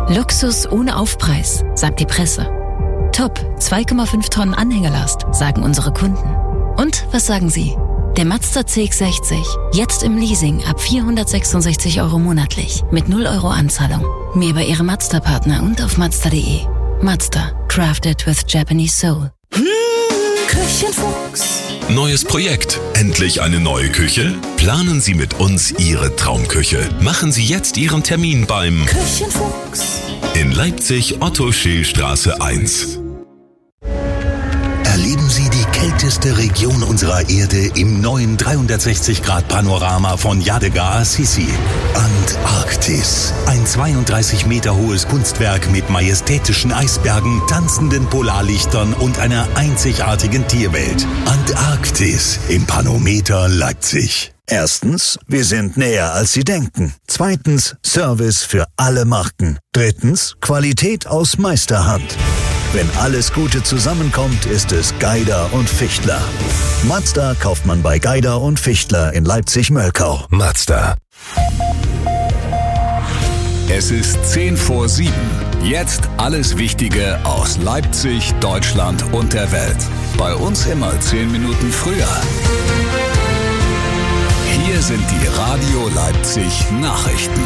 Luxus ohne Aufpreis, sagt die Presse. Top, 2,5 Tonnen Anhängerlast, sagen unsere Kunden. Und was sagen Sie? Der Mazda CX-60, jetzt im Leasing ab 466 € monatlich, mit 0 € Anzahlung. Mehr bei Ihrem Mazda-Partner und auf Mazda.de. Mazda, crafted with Japanese soul. Küchenfuchs. Neues Projekt. Endlich eine neue Küche? Planen Sie mit uns Ihre Traumküche. Machen Sie jetzt Ihren Termin beim Küchenfuchs. in Leipzig Otto-Scheel-Straße 1. Erleben Sie die kälteste Region unserer Erde im neuen 360-Grad-Panorama von Yadega Assisi. Antarktis. Ein 32 Meter hohes Kunstwerk mit majestätischen Eisbergen, tanzenden Polarlichtern und einer einzigartigen Tierwelt. Antarktis im Panometer Leipzig. Erstens, wir sind näher als Sie denken. Zweitens, Service für alle Marken. Drittens, Qualität aus Meisterhand. Wenn alles Gute zusammenkommt, ist es Geider und Fichtler. Mazda kauft man bei Geider und Fichtler in Leipzig-Mölkau. Mazda. Es ist 6:10. Jetzt alles Wichtige aus Leipzig, Deutschland und der Welt. Bei uns immer 10 Minuten früher. Hier sind die Radio Leipzig Nachrichten.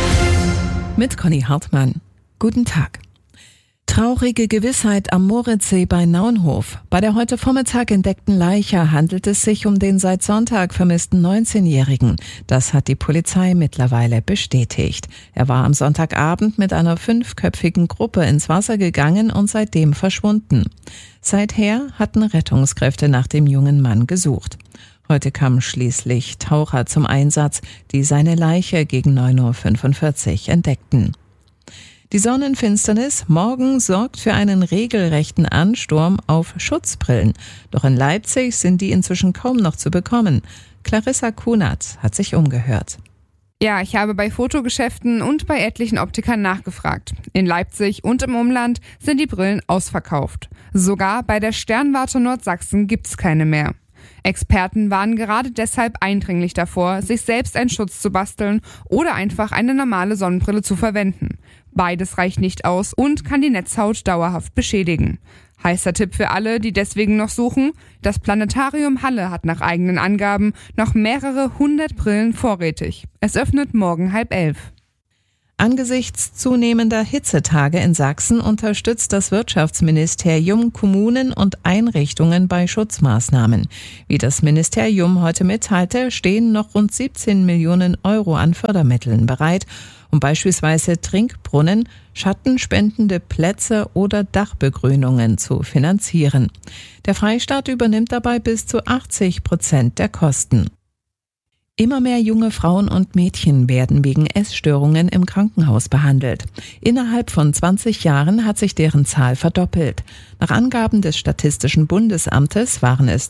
Mit Conny Hartmann. Guten Tag. Traurige Gewissheit am Moritzsee bei Naunhof. Bei der heute Vormittag entdeckten Leiche handelt es sich um den seit Sonntag vermissten 19-Jährigen. Das hat die Polizei mittlerweile bestätigt. Er war am Sonntagabend mit einer 5-köpfigen Gruppe ins Wasser gegangen und seitdem verschwunden. Seither hatten Rettungskräfte nach dem jungen Mann gesucht. Heute kamen schließlich Taucher zum Einsatz, die seine Leiche gegen 9:45 Uhr entdeckten. Die Sonnenfinsternis morgen sorgt für einen regelrechten Ansturm auf Schutzbrillen. Doch in Leipzig sind die inzwischen kaum noch zu bekommen. Clarissa Kunert hat sich umgehört. Ja, ich habe bei Fotogeschäften und bei etlichen Optikern nachgefragt. In Leipzig und im Umland sind die Brillen ausverkauft. Sogar bei der Sternwarte Nordsachsen gibt's keine mehr. Experten warnen gerade deshalb eindringlich davor, sich selbst einen Schutz zu basteln oder einfach eine normale Sonnenbrille zu verwenden. Beides reicht nicht aus und kann die Netzhaut dauerhaft beschädigen. Heißer Tipp für alle, die deswegen noch suchen: Das Planetarium Halle hat nach eigenen Angaben noch mehrere 100 Brillen vorrätig. Es öffnet morgen 10:30. Angesichts zunehmender Hitzetage in Sachsen unterstützt das Wirtschaftsministerium Kommunen und Einrichtungen bei Schutzmaßnahmen. Wie das Ministerium heute mitteilte, stehen noch rund 17 Millionen € an Fördermitteln bereit, um beispielsweise Trinkbrunnen, schattenspendende Plätze oder Dachbegrünungen zu finanzieren. Der Freistaat übernimmt dabei bis zu 80% der Kosten. Immer mehr junge Frauen und Mädchen werden wegen Essstörungen im Krankenhaus behandelt. Innerhalb von 20 Jahren hat sich deren Zahl verdoppelt. Nach Angaben des Statistischen Bundesamtes waren es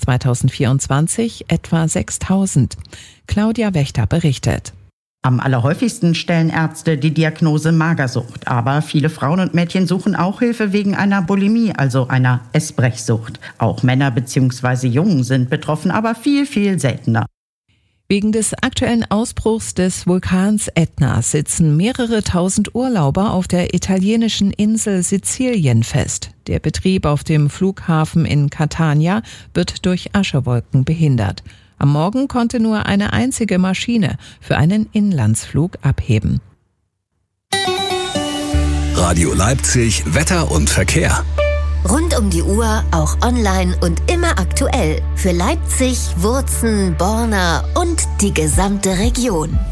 2024 etwa 6.000. Claudia Wächter berichtet. Am allerhäufigsten stellen Ärzte die Diagnose Magersucht. Aber viele Frauen und Mädchen suchen auch Hilfe wegen einer Bulimie, also einer Essbrechsucht. Auch Männer bzw. Jungen sind betroffen, aber viel, viel seltener. Wegen des aktuellen Ausbruchs des Vulkans Ätna sitzen mehrere tausend Urlauber auf der italienischen Insel Sizilien fest. Der Betrieb auf dem Flughafen in Catania wird durch Aschewolken behindert. Am Morgen konnte nur eine einzige Maschine für einen Inlandsflug abheben. Radio Leipzig, Wetter und Verkehr. Rund um die Uhr, auch online und immer aktuell. Für Leipzig, Wurzen, Borna und die gesamte Region.